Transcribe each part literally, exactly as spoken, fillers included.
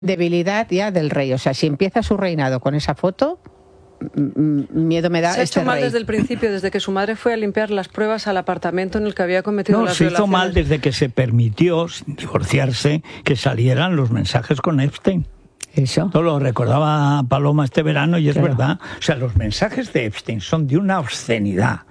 debilidad ya del rey. O sea, si empieza su reinado con esa foto, miedo me da. Se ha este hecho mal rey. desde el principio, desde que su madre fue a limpiar las pruebas al apartamento en el que había cometido No, las se violaciones. hizo mal desde que se permitió, sin divorciarse, que salieran los mensajes con Epstein. Eso. Esto lo recordaba Paloma este verano y es Claro. verdad. O sea, los mensajes de Epstein son de una obscenidad.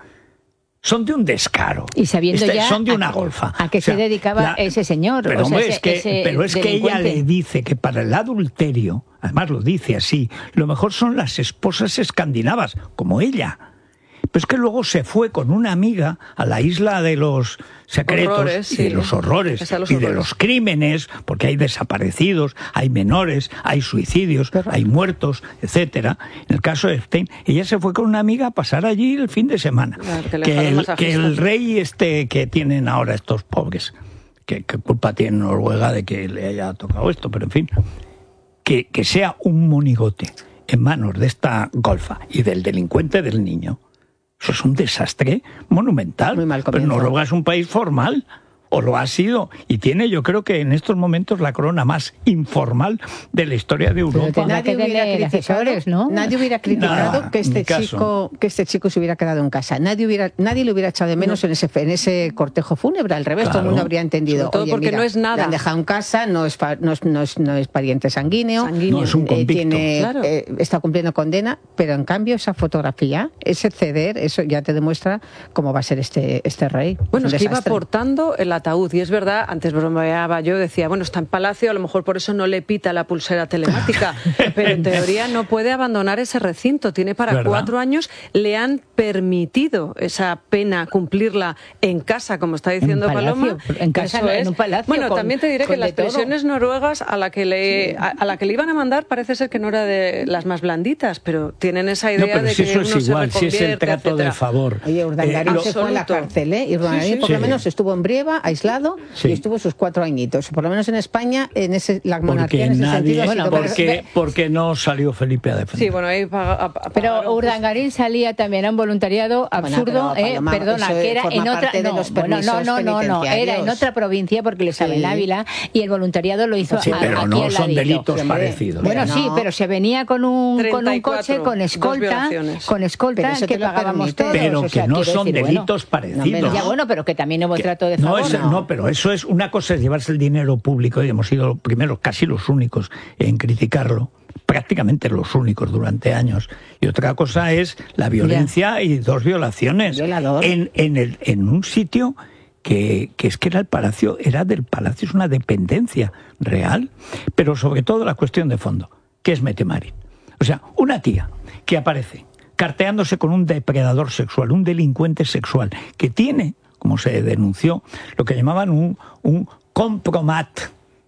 Son de un descaro. Y sabiendo Este, ya son de a- una golfa. a qué O sea, se dedicaba la- ese señor. Pero, o sea, hombre, ese- es que, ese pero es que ella delincuente. le dice que para el adulterio, además lo dice así, lo mejor son las esposas escandinavas, como ella. Pero es que luego se fue con una amiga a la isla de los secretos Horrores, y sí. de los horrores Esa de los y de horrores. los crímenes, porque hay desaparecidos, hay menores, hay suicidios, hay muertos, etcétera. En el caso de Epstein, ella se fue con una amiga a pasar allí el fin de semana. Claro, que le que, dejaron el, masajista. que el rey este que tienen ahora estos pobres, que, que culpa tiene Noruega de que le haya tocado esto, pero en fin, que, que sea un monigote en manos de esta golfa y del delincuente del niño. Eso es un desastre monumental. Muy mal Pero comienzo. Noruega es un país formal, o lo ha sido, y tiene, yo creo que en estos momentos, la corona más informal de la historia de Europa. tendrá Nadie que hubiera, tener criticado, asesores, ¿no? nadie hubiera criticado Nada, que ni este caso. chico que este chico se hubiera quedado en casa. Nadie hubiera nadie le hubiera echado de menos en ese en ese cortejo fúnebre. Al revés, todo el Claro. mundo habría entendido. Sobre todo Oye, porque mira, no es nada. le han dejado en casa, no es, pa- no es, no es, no es pariente sanguíneo, Sanguíneo. No, es un eh, convicto. tiene, Claro. eh, está cumpliendo condena, pero en cambio esa fotografía, ese ceder, eso ya te demuestra cómo va a ser este este rey. Bueno, Un es que iba desastre. portando el ataúd, y es verdad, antes bromeaba yo, decía, bueno, está en Palacio, a lo mejor por eso no le pita la pulsera telemática, pero en teoría no puede abandonar ese recinto, tiene para ¿Verdad? cuatro años, le han permitido esa pena cumplirla en casa, como está diciendo palacio, Paloma. en casa, Eso no, en es. un palacio, Bueno, con- también te diré con que las de todo. prisiones noruegas a la que le a, a la que le iban a mandar parece ser que no era de las más blanditas, pero tienen esa No, idea pero de si que eso uno es igual, se si es el reconvierte, trato de etcétera. favor. Oye, Urdangarín Eh, se fue a la absoluto. cárcel, ¿eh? Y Urdangarín Sí, sí, por sí. lo menos estuvo en Brieva, aislado, Sí. y estuvo sus cuatro añitos. Por lo menos en España, en ese, la monarquía Porque en ese nadie, sentido ha Bueno, sido... pero- porque, porque no salió Felipe a defender. Sí, bueno, ahí paga- a- a- Pero pagaron Urdangarín salía también a un voluntariado absurdo, pero, eh, Paloma, perdona, eso que era forma en otra, parte de no, los bueno, no, permisos no, no, no, era en penitenciarios. otra provincia porque le estaba en Sí. Ávila y el voluntariado lo hizo Sí, a- pero aquí no al son ladito. delitos Sí, hombre. parecidos. Bueno, Pero sí, no. pero se venía con un con un treinta y cuatro, coche con dos escolta, violaciones. con Pero escolta eso que te lo pagábamos permite. todos. Pero o sea, que no quiero son decir, bueno, delitos parecidos. hombre, no. ya bueno, pero que también hubo Que- trato de no, favor. es- no. no, pero eso es, una cosa es llevarse el dinero público, y hemos sido los primeros, casi los únicos en criticarlo, prácticamente los únicos durante años, y otra cosa es la violencia y dos violaciones Violador. en, en, el, en un sitio que, que es que era el palacio, era del palacio, es una dependencia real, pero sobre todo la cuestión de fondo, que es Mette Marit. O sea, una tía que aparece carteándose con un depredador sexual, un delincuente sexual, que tiene, como se denunció, lo que llamaban un, un compromat,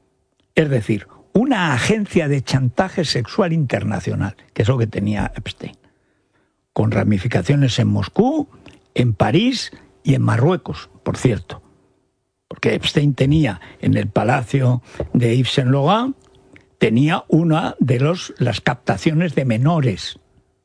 es decir, una agencia de chantaje sexual internacional, que es lo que tenía Epstein, con ramificaciones en Moscú, en París y en Marruecos, por cierto. Porque Epstein tenía en el palacio de Yves Saint Laurent, tenía una de los, las captaciones de menores.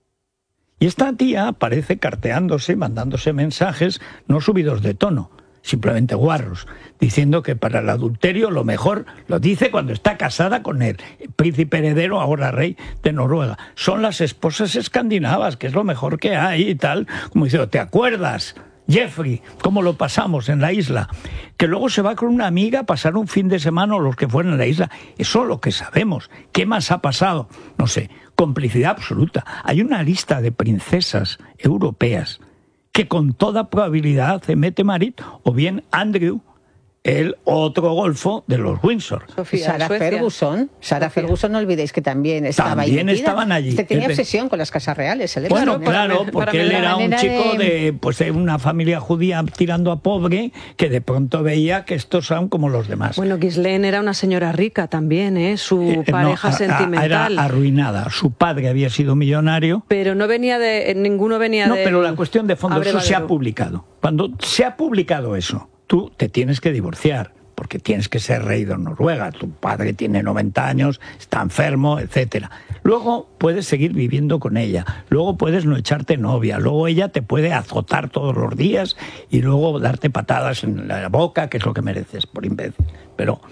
Y esta tía aparece carteándose, mandándose mensajes no subidos de tono, simplemente guarros, diciendo que para el adulterio lo mejor, lo dice cuando está casada con el príncipe heredero, ahora rey de Noruega, son las esposas escandinavas, que es lo mejor que hay y tal, como diciendo, ¿te acuerdas, Jeffrey, cómo lo pasamos en la isla? Que luego se va con una amiga a pasar un fin de semana o los que fueron a la isla. Eso es lo que sabemos. ¿Qué más ha pasado? No sé, complicidad absoluta. Hay una lista de princesas europeas que con toda probabilidad se Mette Marit o bien Andrew, el otro golfo de los Windsor. Sofía, Sarah Suecia. Ferguson, Sarah Sofía. Ferguson, no olvidéis que también estaba ahí También metida. estaban allí. Este tenía Es de- obsesión con las casas reales. el Bueno, Epstein, ¿eh? claro, para porque mí él la era un manera chico de- de, pues, de una familia judía tirando a pobre, que de pronto veía que estos son como los demás. Bueno, Ghislaine era una señora rica también, ¿eh? Su Eh, no, pareja a- a- sentimental. Era arruinada. Su padre había sido millonario. Pero no venía de... Ninguno venía No, de... pero la cuestión de fondo, eso se ha Abrevadero. publicado. Cuando se ha publicado eso, tú te tienes que divorciar, porque tienes que ser rey de Noruega, tu padre tiene noventa años, está enfermo, etcétera. Luego puedes seguir viviendo con ella, luego puedes no echarte novia, luego ella te puede azotar todos los días y luego darte patadas en la boca, que es lo que mereces por imbécil. Pero,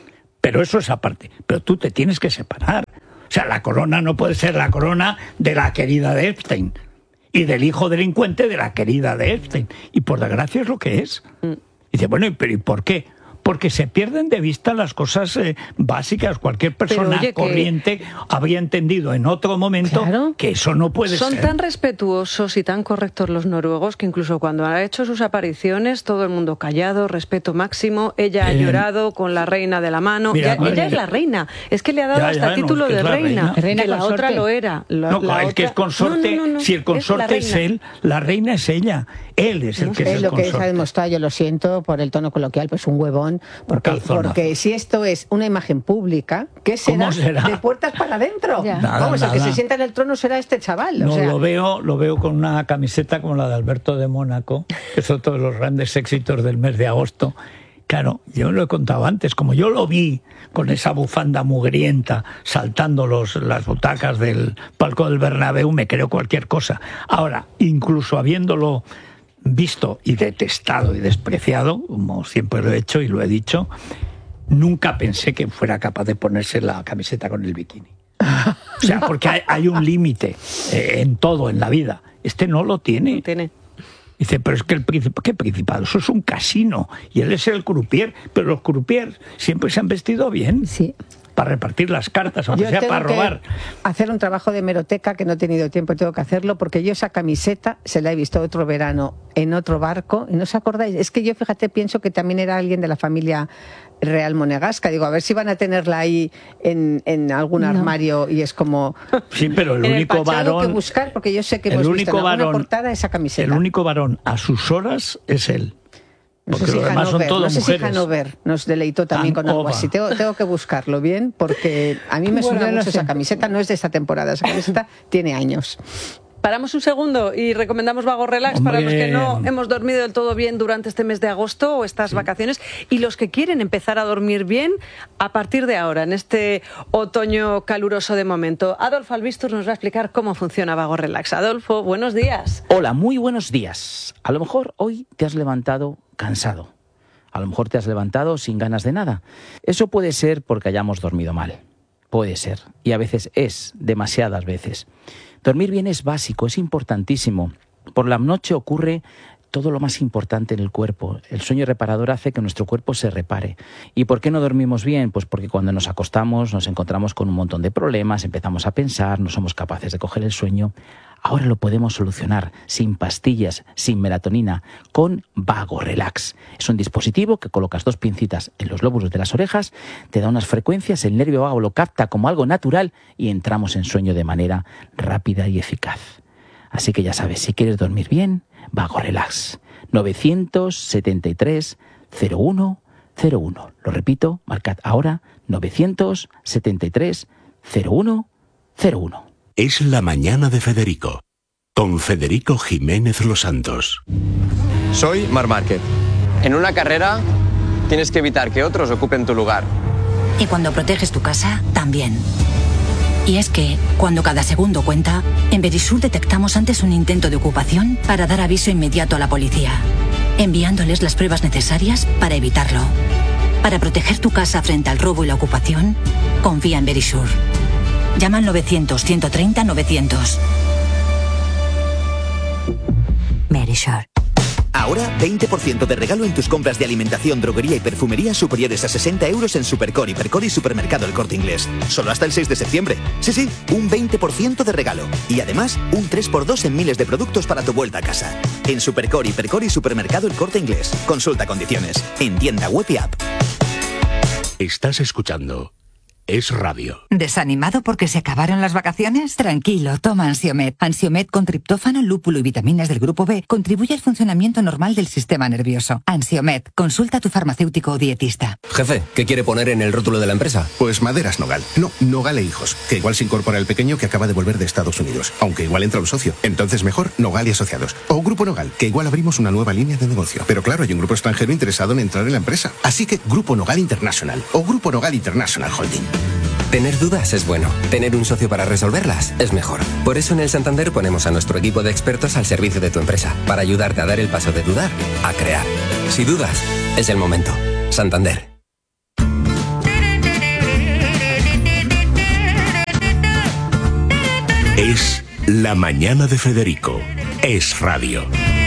Pero eso es aparte. Pero tú te tienes que separar. O sea, la corona no puede ser la corona de la querida de Epstein y del hijo delincuente de la querida de Epstein. Y por desgracia es lo que es. Mm. Y dice, bueno, ¿pero y por qué? Porque se pierden de vista las cosas eh, básicas. Cualquier persona oye, corriente que... habría entendido en otro momento claro. que eso no puede Son ser. Son tan respetuosos y tan correctos los noruegos que incluso cuando ha hecho sus apariciones todo el mundo callado, respeto máximo. Ella eh... ha llorado con la reina de la mano. Mira, ya, ella es la reina. Es que le ha dado ya, hasta ya, título no, es de reina. reina. reina que la otra lo era. La, no, la el otra... que es consorte, no, no, no, no. si el consorte es, es él, la reina es ella. Él es el no, que es, es el lo consorte. que se ha demostrado, yo lo siento por el tono coloquial, pues un huevón. Porque, porque si esto es una imagen pública, ¿qué será? será? De puertas para adentro. Nada, Vamos, nada. el que se sienta en el trono será este chaval. No, o sea... lo veo, lo veo con una camiseta como la de Alberto de Mónaco, que es otro de los grandes éxitos del mes de agosto. Claro, yo lo he contado antes, como yo lo vi con esa bufanda mugrienta saltando los, las butacas del palco del Bernabéu, me creo cualquier cosa. Ahora, incluso habiéndolo visto y detestado y despreciado, como siempre lo he hecho y lo he dicho, nunca pensé que fuera capaz de ponerse la camiseta con el bikini. O sea, porque hay, hay un límite eh, en todo en la vida. Este no lo tiene. No tiene. Dice, pero es que el principado, ¿qué principado? Eso es un casino y él es el croupier, pero los croupiers siempre se han vestido bien. Sí. Para repartir las cartas, aunque sea para robar. Hacer un trabajo de hemeroteca que no he tenido tiempo, tengo que hacerlo, porque yo esa camiseta se la he visto otro verano en otro barco, y no os acordáis, es que yo, fíjate, pienso que también era alguien de la familia real monegasca, digo, a ver si van a tenerla ahí en, en algún no. armario, y es como... Sí, pero el único el varón... que buscar, porque yo sé que hemos el visto único en alguna varón, portada esa camiseta. El único varón a sus horas es él. No porque sé si los demás Hanover, son todos no sé mujeres. si Hanover nos deleitó también con algo así. Tengo, tengo que buscarlo bien, porque a mí me bueno, suena no mucho sé. esa camiseta, no es de esta temporada, esa camiseta tiene años. Paramos un segundo y recomendamos Vago Relax Hombre. para los que no hemos dormido del todo bien durante este mes de agosto o estas sí. vacaciones, y los que quieren empezar a dormir bien a partir de ahora, en este otoño caluroso de momento. Adolfo Albistur nos va a explicar cómo funciona Vago Relax. Adolfo, buenos días. Hola, muy buenos días. A lo mejor hoy te has levantado cansado. A lo mejor te has levantado sin ganas de nada. Eso puede ser porque hayamos dormido mal. Puede ser. Y a veces es, demasiadas veces. Dormir bien es básico, es importantísimo. Por la noche ocurre todo lo más importante en el cuerpo. El sueño reparador hace que nuestro cuerpo se repare. ¿Y por qué no dormimos bien? Pues porque cuando nos acostamos nos encontramos con un montón de problemas, empezamos a pensar, no somos capaces de coger el sueño. Ahora lo podemos solucionar sin pastillas, sin melatonina, con Vago Relax. Es un dispositivo que colocas dos pincitas en los lóbulos de las orejas, te da unas frecuencias, el nervio vago lo capta como algo natural y entramos en sueño de manera rápida y eficaz. Así que ya sabes, si quieres dormir bien, Vago Relax. novecientos setenta y tres cero uno cero uno. Lo repito, marcad ahora novecientos setenta y tres cero uno cero uno. Es la mañana de Federico, con Federico Jiménez Los Santos. Soy Marc Márquez. En una carrera tienes que evitar que otros ocupen tu lugar. Y cuando proteges tu casa, también. Y es que, cuando cada segundo cuenta, en Verisur detectamos antes un intento de ocupación para dar aviso inmediato a la policía, enviándoles las pruebas necesarias para evitarlo. Para proteger tu casa frente al robo y la ocupación, confía en Verisur. Llama al novecientos ciento treinta novecientos. Verisur. Ahora, veinte por ciento de regalo en tus compras de alimentación, droguería y perfumería superiores a sesenta euros en Supercor, Hipercor y Supermercado El Corte Inglés. Solo hasta el seis de septiembre. Sí, sí, un veinte por ciento de regalo. Y además, un tres por dos en miles de productos para tu vuelta a casa. En Supercor, Hipercor y Supermercado El Corte Inglés. Consulta condiciones. En tienda web y app. Estás escuchando Es Radio. ¿Desanimado porque se acabaron las vacaciones? Tranquilo, toma Ansiomet. Ansiomet con triptófano, lúpulo y vitaminas del grupo B contribuye al funcionamiento normal del sistema nervioso. Ansiomet, consulta a tu farmacéutico o dietista. Jefe, ¿qué quiere poner en el rótulo de la empresa? Pues Maderas Nogal. No, Nogal e Hijos, que igual se incorpora el pequeño que acaba de volver de Estados Unidos, aunque igual entra un socio. Entonces mejor Nogal y Asociados. O Grupo Nogal, que igual abrimos una nueva línea de negocio. Pero claro, hay un grupo extranjero interesado en entrar en la empresa. Así que Grupo Nogal International o Grupo Nogal International Holding. Tener dudas es bueno. Tener un socio para resolverlas es mejor. Por eso en el Santander ponemos a nuestro equipo de expertos al servicio de tu empresa, para ayudarte a dar el paso de dudar a crear. Si dudas, es el momento. Santander. Es La Mañana de Federico. Es radio.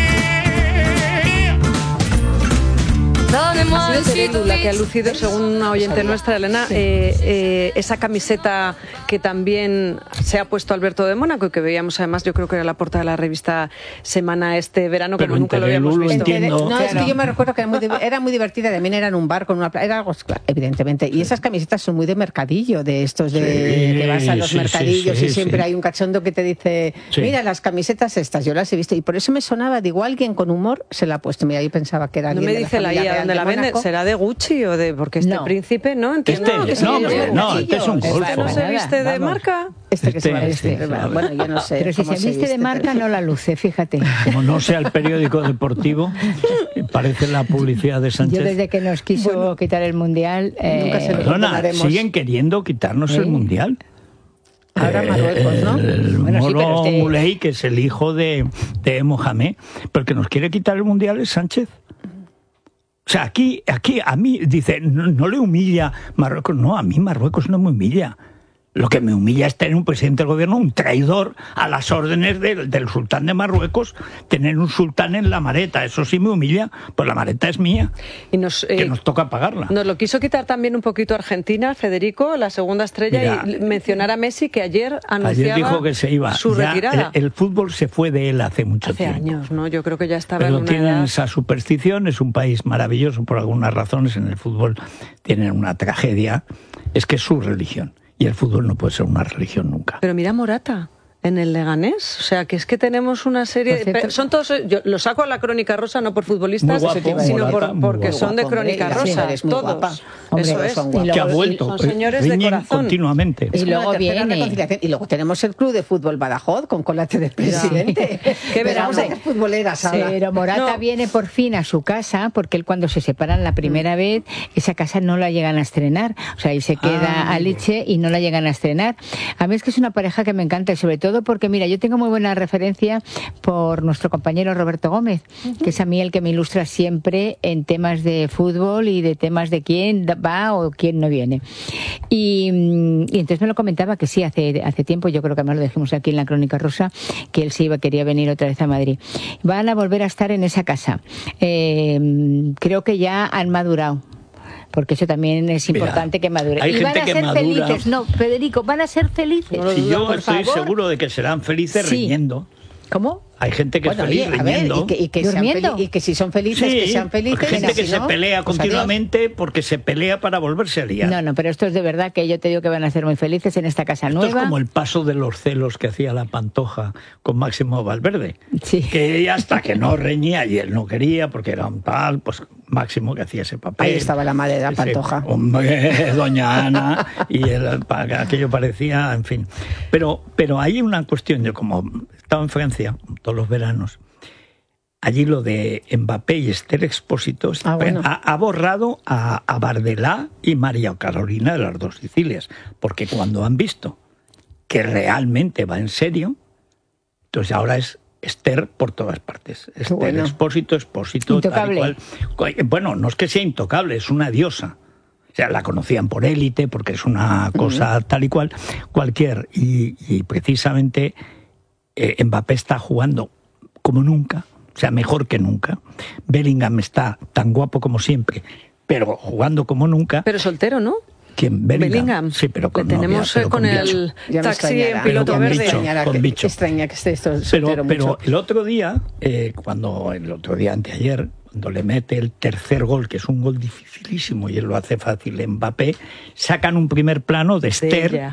Ha sido Terelu la que ha lucido, según una oyente nuestra, Elena, eh, eh, esa camiseta que también se ha puesto Alberto de Mónaco y que veíamos además, yo creo que era la portada de la revista Semana este verano, pero como nunca lo habíamos visto. No, claro. Es que yo me recuerdo que era muy, era muy divertida, también era en un bar con una playa, era algo, evidentemente, y esas camisetas son muy de mercadillo, de estos de sí, que vas a los sí, mercadillos sí, sí, y siempre sí. hay un cachondo que te dice, sí. mira las camisetas estas, yo las he visto, y por eso me sonaba, digo, alguien con humor se la ha puesto, mira, yo pensaba que era alguien no me de dice la la I A dónde la vende, ¿será de Gucci o de, porque este no. príncipe, no? Entiendo, este, que no, no, no, este es un golfo. ¿Este no se viste de Vamos. marca? Este que este, se va a vestir, este, bueno, bueno, yo no sé. Pero si se viste, se viste de marca no la luce, fíjate. Como no sea el periódico deportivo, parece la publicidad de Sánchez. Yo desde que nos quiso bueno, quitar el Mundial... Eh, nunca se lo Perdona, siguen queriendo quitarnos ¿Eh? el Mundial. Ahora Marruecos, ¿no? El bueno, Moro sí, pero este... Muley, que es el hijo de, de Mohamed, pero el que nos quiere quitar el Mundial es Sánchez. O sea, aquí, aquí a mí, dice, no, no le humilla Marruecos. No, a mí Marruecos no me humilla. Lo que me humilla es tener un presidente del gobierno, un traidor a las órdenes del, del sultán de Marruecos, tener un sultán en la maleta. Eso sí me humilla, pues la maleta es mía, y nos, eh, que nos toca pagarla. Nos lo quiso quitar también un poquito Argentina, Federico, la segunda estrella, Mira, y mencionar a Messi, que ayer anunciaba ayer dijo que se iba. su ya retirada. El, el fútbol se fue de él hace mucho hace tiempo. Hace años, ¿no? Yo creo que ya estaba Pero en una tienen edad... esa superstición, es un país maravilloso por algunas razones, en el fútbol tienen una tragedia, es que es su religión. Y el fútbol no puede ser una religión nunca. Pero mira Morata, en el Leganés, o sea, que es que tenemos una serie... De, son todos, yo lo saco a la Crónica Rosa, no por futbolistas, guapo, sino Morata, por, porque son de Crónica Rosa, sí, todos. Hombre, eso es. Luego, que ha vuelto, son señores de corazón. continuamente. Y luego viene. Y luego tenemos el Club de Fútbol Badajoz, con Colate de presidente. Que veremos a las futboleras ahora. Pero Morata no. viene por fin a su casa, porque él cuando se separan la primera mm. vez, esa casa no la llegan a estrenar. O sea, ahí se queda ah, a Liche y no la llegan a estrenar. A mí es que es una pareja que me encanta, y sobre todo porque, mira, yo tengo muy buena referencia por nuestro compañero Roberto Gómez, uh-huh. que es a mí el que me ilustra siempre en temas de fútbol y de temas de quién va o quién no viene. Y, y entonces me lo comentaba que sí, hace, hace tiempo, yo creo que además lo dijimos aquí en la Crónica Rosa, que él sí iba, quería venir otra vez a Madrid. Van a volver a estar en esa casa. Eh, creo que ya han madurado. Porque eso también es importante. Mira, que madure. Y van a ser madura. felices. No, Federico, van a ser felices. No, si yo estoy favor. seguro de que serán felices sí. riñendo. ¿Cómo? Hay gente que bueno, es feliz oye, riñendo. Ver, y, que, y, que ¿Durmiendo? Fel- y que si son felices, sí, que sean felices. Hay gente que si se no, pelea pues continuamente adiós. porque se pelea para volverse a liar. No, no, pero esto es de verdad que yo te digo que van a ser muy felices en esta casa esto nueva. Esto es como el paso de los celos que hacía la Pantoja con Máximo Valverde. Sí. Que ella hasta que no reñía y él no quería porque era un tal, pues Máximo que hacía ese papel. Ahí estaba la madre de la Pantoja. Ese, hombre, doña Ana, y el, aquello parecía, en fin. Pero, pero hay una cuestión, yo como estaba en Francia todos los veranos, allí lo de Mbappé y Esther Expósito ah, bueno. ha, ha borrado a, a Bardelá y María Carolina de las dos Sicilias, porque cuando han visto que realmente va en serio, entonces ahora es Esther por todas partes. Esther bueno. Expósito, Expósito, intocable. Tal y cual. Bueno, no es que sea intocable, es una diosa. O sea, la conocían por élite, porque es una cosa uh-huh. tal y cual, cualquier. Y, y precisamente eh, Mbappé está jugando como nunca, o sea, mejor que nunca. Bellingham está tan guapo como siempre, pero jugando como nunca. Pero soltero, ¿no? ¿Quién? Bellingham. Bellingham. Sí, pero con que tenemos novia, pero con, con el taxi en piloto con verde. Bicho, con que, bicho. Extraña que esté esto pero, pero mucho. el otro día, eh, cuando el otro día anteayer, cuando le mete el tercer gol, que es un gol dificilísimo y él lo hace fácil, Mbappé, sacan un primer plano de Esther. De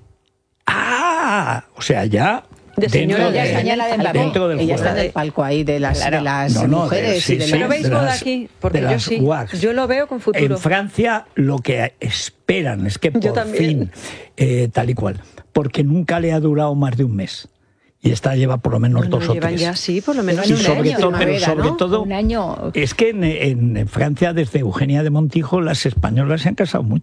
ah, o sea, ya. De señora, ya está ya de dentro del ella está en el palco ahí de las, claro. de las no, no, mujeres de, sí, y de sí, las... Pero veis de aquí, porque yo sí, wax. Yo lo veo con futuro. En Francia lo que esperan es que por fin, eh, tal y cual, porque nunca le ha durado más de un mes. Y esta lleva por lo menos bueno, dos o llevan tres. Ya sí, por lo menos y un sobre año. Todo, pero sobre ¿no? todo, un año. Es que en, en Francia, desde Eugenia de Montijo, las españolas se han casado mucho.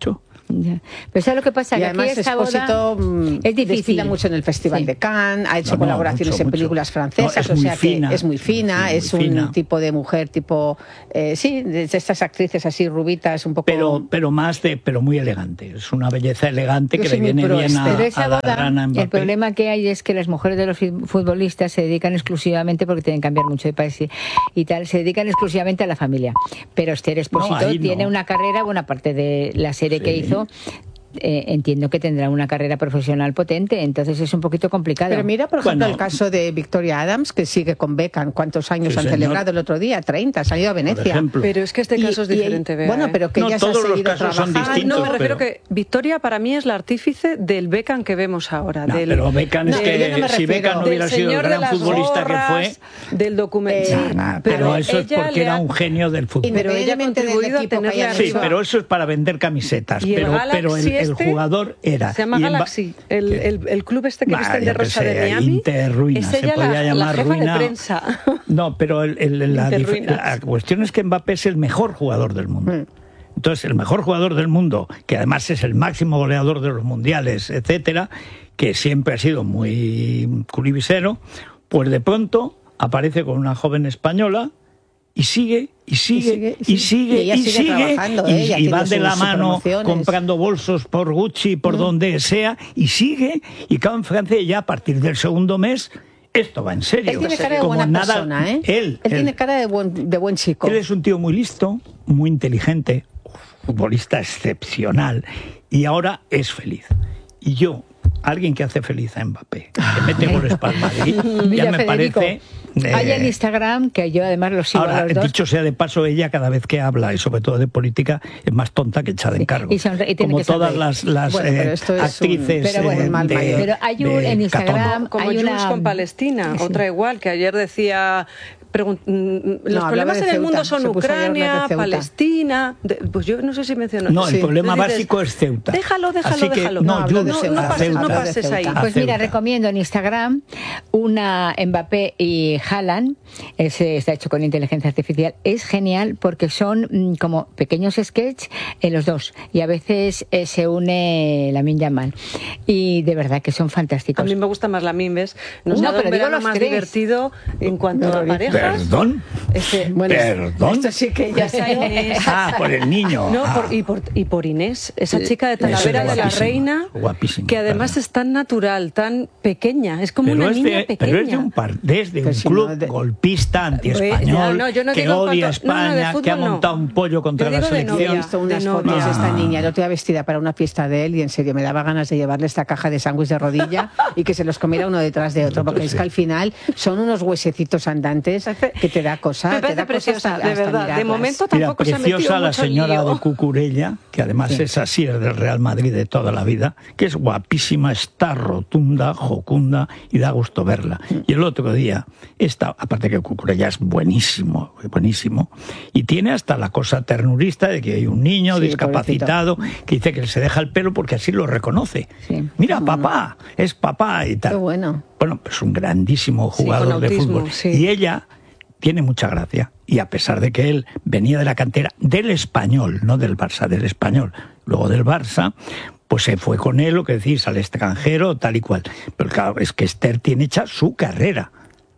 Ya. Pero ¿sabes lo que pasa? Y que además aquí esta Expósito boda es difícil. desfila mucho en el Festival Sí. de Cannes, ha hecho No, no, colaboraciones mucho, en mucho. películas francesas, No, es o muy sea fina. que es muy fina, Sí, muy es un fina. tipo de mujer tipo, eh, sí, de estas actrices así rubitas, un poco... Pero, pero más de, pero muy elegante. Es una belleza elegante Yo que soy le muy viene pro bien a, Pero esa a la boda, rana Mbappé. el problema que hay es que las mujeres de los futbolistas se dedican exclusivamente, porque tienen que cambiar mucho de país y, y tal, se dedican exclusivamente a la familia. Pero Esther Expósito No, ahí no. tiene una carrera, buena parte de la serie Sí. que hizo, eh, entiendo que tendrá una carrera profesional potente, entonces es un poquito complicado. Pero mira, por ejemplo, Bueno. el caso de Victoria Adams, que sigue con Beckham. ¿Cuántos años Sí, han señor. celebrado el otro día? treinta, ha salido a Por Venecia. ejemplo. Pero es que este Y- caso es y- diferente, Bea, Bueno, ¿eh? pero que No, ella se ha todos los seguido casos son trabajando. Ah, distintos. no, me refiero pero- que Victoria para mí es la artífice del Beckham que vemos ahora. No, del, pero Beckham es No, que yo no me si refiero- Beckham no del hubiera sido el señor de gran las futbolista que fue, gorras, del documental. Eh, Sí, Nah, pero, eso es ella porque le era ha- un genio del fútbol. Pero ella ha Independientemente del contribuido a equipo que tenerle hayan Sí, hecho. pero eso es para vender camisetas. Y el Pero, Galaxy pero el, el este jugador era. Se llama y en Ba- Galaxy, el, ¿Qué? el, el club este que Bah, visten de yo qué rosa sé, de Miami. Inter Ruina, es se ella podía la, la llamar jefa Ruina. de prensa. No, pero el- el- la, Inter dif- Ruinas. la cuestión es que Mbappé es el mejor jugador del mundo. Mm. Entonces, el mejor jugador del mundo, que además es el máximo goleador de los mundiales, etcétera, que siempre ha sido muy curibisero, pues de pronto aparece con una joven española y sigue, y sigue, y sigue, Y ella y sigue sigue, trabajando, y, ¿eh? Ella y tiene van de sus- la sus mano promociones. comprando bolsos por Gucci, por donde sea, y sigue, y claro, en Francia ya a partir del segundo mes, esto va en serio. Él tiene cara de Como buena nada- persona, ¿eh? Él, Él él- tiene cara de buen, de buen chico. él es un tío muy listo, muy inteligente, futbolista excepcional, y ahora es feliz. Y yo, alguien que hace feliz a Mbappé, que mete goles para el Madrid, Mira, ya me Federico, parece... eh, hay en Instagram, que yo además lo sigo a Ahora, los dos. dicho sea de paso, ella cada vez que habla, y sobre todo de política, es más tonta que echada en cargo. y sonre- y tiene Como que todas sonreír. las, las Bueno, eh, pero esto es un- actrices pero bueno, eh, mal de, mayor. Pero hay un- de en Instagram- Catón. Como Hay Jules una- con Palestina, Sí. otra igual, que ayer decía... pregun- mm, los hablaba problemas de en el Ceuta, mundo son se puso a hablar de Ucrania, Ceuta. Palestina... de- pues yo no sé si mencionó. No, el Sí. problema Entonces dices, básico es Ceuta. Déjalo, déjalo, Así que, déjalo. no, No, yo- hablo de no, Ceuta, no pases, Ceuta. no hablo de pases ahí. Ceuta. Pues mira, Ceuta. recomiendo en Instagram una Mbappé y Haaland, ese está hecho con inteligencia artificial, es genial porque son mm, como pequeños sketches en los dos y a veces eh, se une Lamine Yamal y de verdad que son A fantásticos. mí me gusta más la Mimbes. Nos No, ha dado pero un digo verano los más tres. divertido en cuanto a parejas. ¿Perdón? Ese- Bueno, ¿Perdón? esto sí que ya Esa Inés. Ah, por el niño. No, Ah. por- y, por, y por Inés, esa chica de Esa es Talavera de la guapísima, Reina, guapísima, que además claro. es tan natural, tan pequeña, es como Pero una es, niña de, pequeña. pero es de un, par- es de Pero un si club no, de- golpista, anti-español, Ya, no, yo no que digo en odia a cuanto- no, no, de España, que ha fútbol no. montado un pollo contra Yo la digo de selección. He novia. visto unas de fotos novia. de esta Ah. niña, el otro día vestida para una fiesta de él y en serio me daba ganas de llevarle esta caja de sándwich de rodilla y que se los comiera uno detrás de otro, porque es que al final son unos huesecitos andantes que te da cosa, Me te parece da cosa preciosa, hasta- de hasta verdad. De mirarlas. momento Mira, tampoco se ha metido preciosa la mucho señora lío. de Cucurella, que además es así, es del Real Madrid de toda la vida, que es guapísima, está rotunda, jocunda y da gusto verla. Y el otro día, esta, aparte que Cucurella es buenísimo, buenísimo, y tiene hasta la cosa ternurista de que hay un niño Sí, discapacitado que dice que se deja el pelo porque así lo reconoce. Sí. Mira, papá, es papá y tal. Qué bueno. Bueno, pues un grandísimo Sí, jugador con de autismo, fútbol. sí. Y ella tiene mucha gracia. Y a pesar de que él venía de la cantera del Español, no del Barça, del Español, luego del Barça, pues se fue con él, lo que decís, al extranjero, tal y cual. Pero claro, es que Esther tiene hecha su carrera.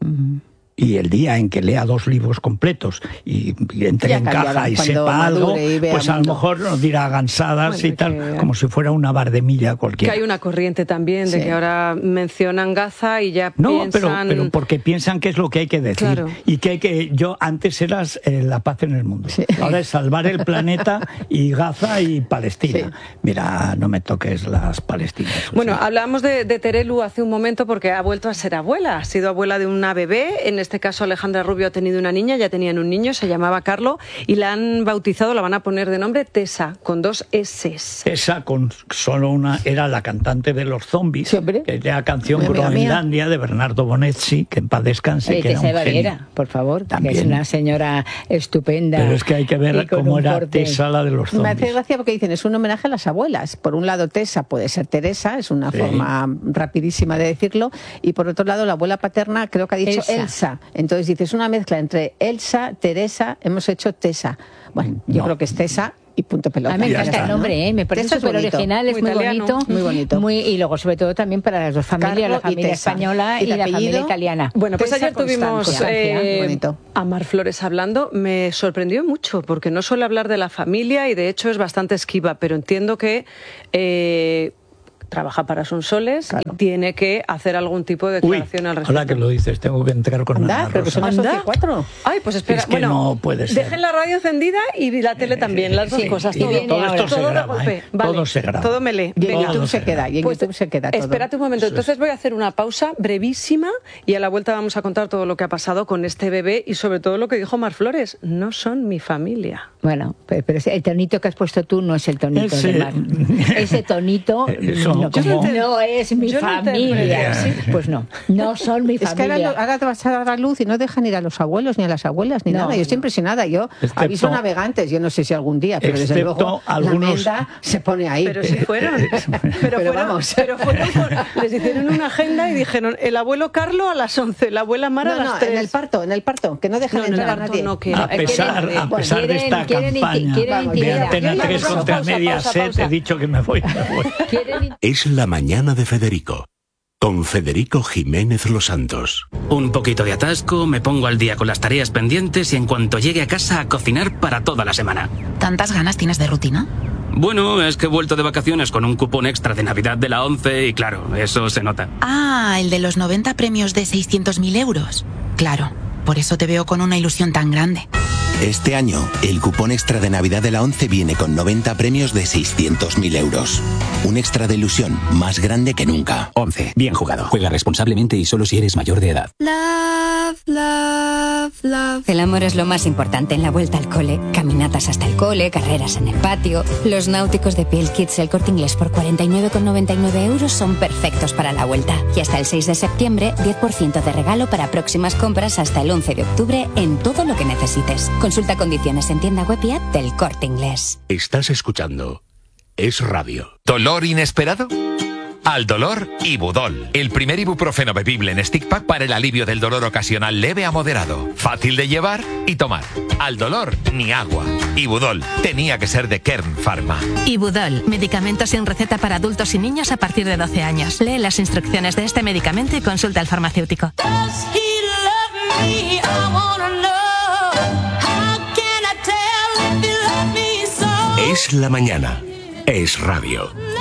Y el día en que lea dos libros completos y, y entre Ya en cambiará, caja y cuando sepa algo, madure y vea pues a lo mundo. mejor nos dirá gansadas Bueno, y tal, que- como si fuera una bardemilla Que cualquiera. hay una corriente también de Sí. que ahora mencionan Gaza y ya No, pero, piensan... pero porque piensan que es lo que hay que decir. Claro. Y que hay que. Yo antes eras eh, la paz en el mundo. Ahora es salvar el planeta y Gaza y Palestina. Sí. Mira, no me toques las palestinas. o Bueno, sea. hablábamos de, de Terelu hace un momento porque ha vuelto a ser abuela. Ha sido abuela de una bebé. En este caso, Alejandra Rubio ha tenido una niña, ya tenían un niño, se llamaba Carlo, y la han bautizado, la van a poner de nombre Tessa, con dos S. Esa con solo una era la cantante de los zombies, Sí, hombre. que es la canción Muy amiga Groenlandia de Bernardo Bonetti, que en paz descanse, Oye, que era Tessa un genio. Baviera, por favor, También. que es una señora estupenda. Pero es que hay que y ver con cómo un era porte. Tessa, la de los Me zombies. hace gracia porque dicen, es un homenaje a las abuelas. Por un lado, Tessa puede ser Teresa, es una Sí. forma rapidísima de decirlo, y por otro lado, la abuela paterna creo que ha dicho Elsa. Elsa. Entonces dices, una mezcla entre Elsa, Teresa, hemos hecho Tessa. Bueno, yo No. creo que es Tessa, y punto pelota. A mí me Ya encanta está, el nombre, ¿no? ¿eh? Me parece Eso es súper bonito. original, es Muy muy, italiano. bonito. Muy bonito. Muy, y luego, sobre todo, también para las dos familias, Carlo la y familia Tessa. española ¿Y y, el la familia apellido? italiana. Bueno, pues Tessa ayer tuvimos Constancia. eh, Muy bonito. a Mar Flores hablando. Me sorprendió mucho porque no suele hablar de la familia y de hecho es bastante esquiva, pero entiendo que eh, trabaja para Sonsoles y tiene que hacer algún tipo de Uy, declaración al respecto. ahora que lo dices, tengo que entrar con Anda, Ana pero que Rosa. son las ¿Anda? once y cuatro. Ay, pues espera, Es que bueno, no puede ser. dejen la radio encendida y la tele también, las dos Sí, cosas. y Todo, viene todo esto todo se de graba, golpe. ¿eh? Vale, Todo se graba. todo me lee. Y en Venga. YouTube se queda, y en Pues, YouTube se queda todo. Espérate un momento, Eso es. entonces voy a hacer una pausa brevísima y a la vuelta vamos a contar todo lo que ha pasado con este bebé y sobre todo lo que dijo Mar Flores. No son mi familia. Bueno, pero, pero ese- el tonito que has puesto tú no es el tonito Ese- de Mar. Ese tonito Eso, no, como- no es mi yo lo familia. interpreté, Pues no, no son mi Es que ahora, familia. lo- ahora te vas a dar a luz y no dejan ir a los abuelos ni a las abuelas ni No, nada. Yo estoy no. impresionada. Yo Excepto- aviso navegantes, yo no sé si algún día, pero desde excepto luego algunos- la menda se pone ahí. Pero si fueron, pero, Pero fueron, vamos. pero fueron con- les hicieron una agenda y dijeron el abuelo Carlo a las once, la abuela Mara No, a no, las tres. en el parto, en el parto, que no dejan No, en el entrar a parto nadie. no quiere. A pesar, a Bueno, pesar de quieren- esta quieren inti- campaña quieren Vamos, de intimidar. Antena Venga, tres pausa, contra pausa, Media pausa, Set, pausa. he dicho que me voy, me voy. Quieren Es la mañana de Federico, con Federico Jiménez Los Santos. Un poquito de atasco, me pongo al día con las tareas pendientes y en cuanto llegue a casa a cocinar para toda la semana. ¿Tantas ganas tienes de rutina? Bueno, es que he vuelto de vacaciones con un cupón extra de Navidad de la ONCE y claro, eso se nota. Ah, el de los noventa premios de seiscientos mil euros. Claro, por eso te veo con una ilusión tan grande. Este año, el cupón extra de Navidad de la ONCE viene con noventa premios de seiscientos mil euros. Un extra de ilusión más grande que nunca. ONCE. Bien jugado. Juega responsablemente y solo si eres mayor de edad. Love, love, love. El amor es lo más importante en la vuelta al cole. Caminatas hasta el cole, carreras en el patio. Los náuticos de Piel Kids El Corte Inglés por cuarenta y nueve con noventa y nueve euros son perfectos para la vuelta. Y hasta el seis de septiembre, diez por ciento de regalo para próximas compras hasta el once de octubre en todo lo que necesites. Consulta condiciones en tienda web y app del Corte Inglés. Estás escuchando Es Radio. ¿Dolor inesperado? Al dolor, Ibudol, el primer ibuprofeno bebible en stick pack para el alivio del dolor ocasional leve a moderado. Fácil de llevar y tomar. Al dolor, ni agua. Ibudol, tenía que ser de Kern Pharma. Ibudol, medicamento sin receta para adultos y niños a partir de doce años. Lee las instrucciones de este medicamento y consulta al farmacéutico. Es la mañana. Es Radio.